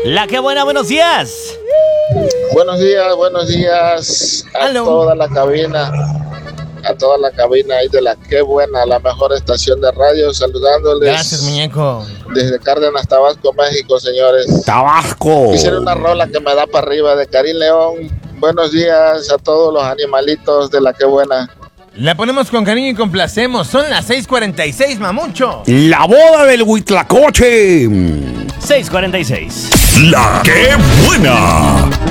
La que buena, buenos días. Buenos días a Aló. toda la cabina ahí de la que buena, la mejor estación de radio, saludándoles. Gracias, muñeco. Desde Cárdenas, Tabasco, México, señores. Tabasco. Quisiera una rola que me da para arriba de Karim León. Buenos días a todos los animalitos de la que buena. La ponemos con cariño y complacemos. Son las 6:46, mamucho. La boda del Huitlacoche. 6:46. La que buena.